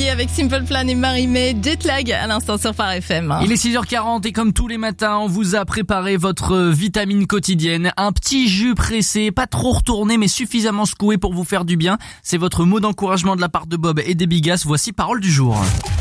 avec Simple Plan et Marie-May, Jet Lag à l'instant sur Phare FM. Il est 6h40 et comme tous les matins, on vous a préparé votre vitamine quotidienne. Un petit jus pressé, pas trop retourné mais suffisamment secoué pour vous faire du bien. C'est votre mot d'encouragement de la part de Bob et des Bigas. Voici parole du jour.